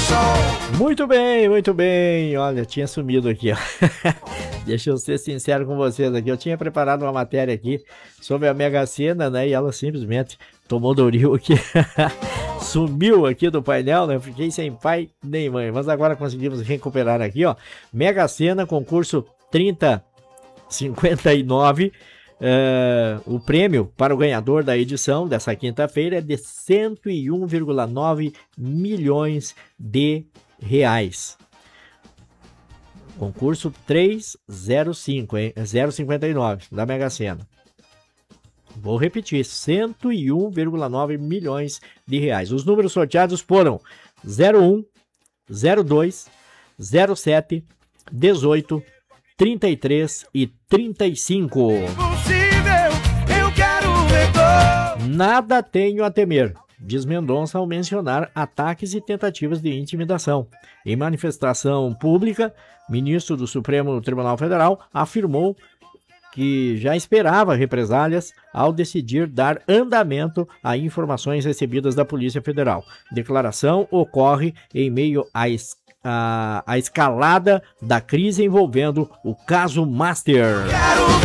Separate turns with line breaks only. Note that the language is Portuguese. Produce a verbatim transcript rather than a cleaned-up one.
Muito bem, muito bem. Olha, tinha sumido aqui, ó. Deixa eu ser sincero com vocês aqui. Eu tinha preparado uma matéria aqui sobre a Mega Sena, né? E ela simplesmente tomou Doril aqui. Sumiu aqui do painel, né? Fiquei sem pai nem mãe. Mas agora conseguimos recuperar aqui, ó. Mega Sena, concurso trinta cinquenta e nove. Uh, o prêmio para o ganhador da edição dessa quinta-feira é de cento e um vírgula nove milhões de reais. Concurso trezentos e cinco, hein? zero cinquenta e nove da Mega Sena. Vou repetir, cento e um vírgula nove milhões de reais. Os números sorteados foram zero um, zero dois, zero sete, dezoito, trinta e três e trinta e cinco. Nada tenho a temer, diz Mendonça ao mencionar ataques e tentativas de intimidação. Em manifestação pública, ministro do Supremo Tribunal Federal afirmou que já esperava represálias ao decidir dar andamento a informações recebidas da Polícia Federal. Declaração ocorre em meio à escala A, a escalada da crise envolvendo o caso Master. Quero